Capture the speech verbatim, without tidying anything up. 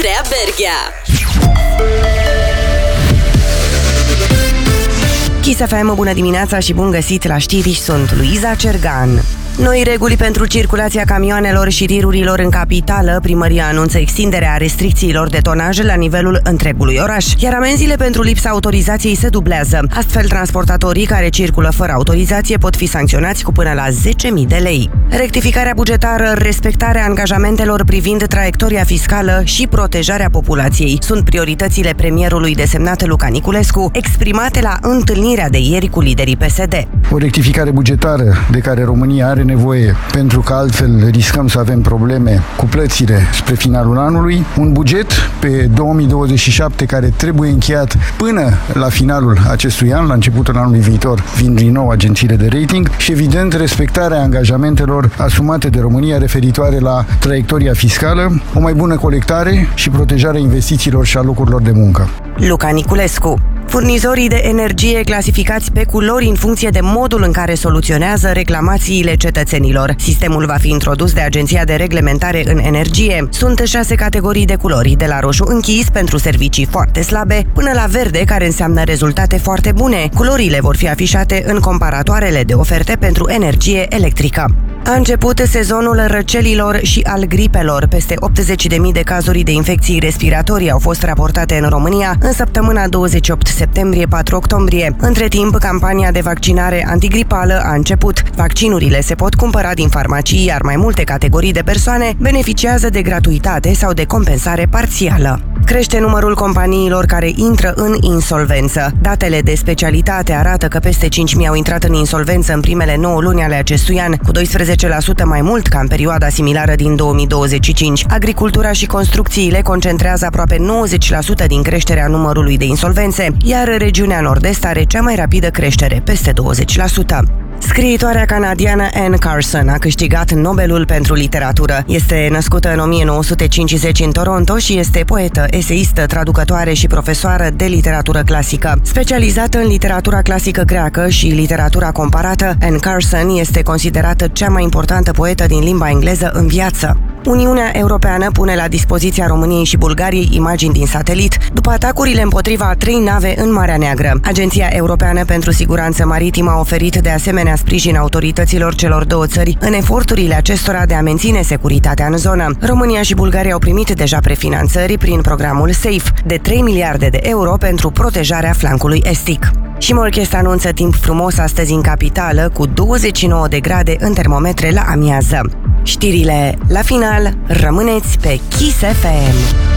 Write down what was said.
Andreea Berghia. Kiss F M, bună dimineața și bun găsit la știri, sunt Luiza Cergan. Noi reguli pentru circulația camioanelor și tirurilor în capitală. Primăria anunță extinderea restricțiilor de tonaj la nivelul întregului oraș, iar amenziile pentru lipsa autorizației se dublează. Astfel, transportatorii care circulă fără autorizație pot fi sancționați cu până la zece mii de lei. Rectificarea bugetară, respectarea angajamentelor privind traiectoria fiscală și protejarea populației sunt prioritățile premierului desemnat Luca Niculescu, exprimate la întâlnirea de ieri cu liderii P S D. O rectificare bugetară de care România are nevoie, pentru că altfel riscăm să avem probleme cu plățile spre finalul anului, un buget pe două mii douăzeci și șapte care trebuie încheiat până la finalul acestui an, la începutul anului viitor, vin din nou agențiile de rating și, evident, respectarea angajamentelor asumate de România referitoare la traiectoria fiscală, o mai bună colectare și protejarea investițiilor și a locurilor de muncă. Luca Niculescu. Furnizorii de energie clasificați pe culori în funcție de modul în care soluționează reclamațiile cetățenilor. Sistemul va fi introdus de Agenția de Reglementare în Energie. Sunt șase categorii de culori, de la roșu închis pentru servicii foarte slabe, până la verde, care înseamnă rezultate foarte bune. Culorile vor fi afișate în comparatoarele de oferte pentru energie electrică. A început sezonul răcelilor și al gripelor. Peste optzeci de mii de cazuri de infecții respiratorii au fost raportate în România în săptămâna douăzeci și opt septembrie patru octombrie. Între timp, campania de vaccinare antigripală a început. Vaccinurile se pot cumpăra din farmacii, iar mai multe categorii de persoane beneficiază de gratuitate sau de compensare parțială. Crește numărul companiilor care intră în insolvență. Datele de specialitate arată că peste cinci mii au intrat în insolvență în primele nouă luni ale acestui an, cu doisprezece la sută mai mult ca în perioada similară din două mii douăzeci și cinci. Agricultura și construcțiile concentrează aproape nouăzeci la sută din creșterea numărului de insolvențe, iar regiunea nord-est are cea mai rapidă creștere, peste douăzeci la sută. Scriitoarea canadiană Anne Carson a câștigat Nobelul pentru literatură. Este născută în o mie nouă sute cincizeci în Toronto și este poetă, eseistă, traducătoare și profesoară de literatură clasică. Specializată în literatura clasică greacă și literatura comparată, Anne Carson este considerată cea mai importantă poetă din limba engleză în viață. Uniunea Europeană pune la dispoziția României și Bulgariei imagini din satelit după atacurile împotriva a trei nave în Marea Neagră. Agenția Europeană pentru Siguranță Maritimă a oferit de asemenea sprijin autorităților celor două țări în eforturile acestora de a menține securitatea în zonă. România și Bulgaria au primit deja prefinanțări prin programul SAFE de trei miliarde de euro pentru protejarea flancului estic. Și Molchest anunță timp frumos astăzi în capitală, cu douăzeci și nouă de grade în termometre la amiază. Știrile la final, rămâneți pe Kiss F M.